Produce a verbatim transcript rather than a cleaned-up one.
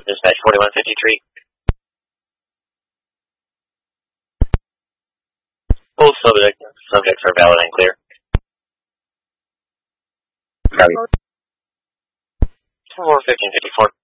Dispatch forty-one fifty-three. Both subject, subjects are valid and clear. Copy. four fifteen fifty-four.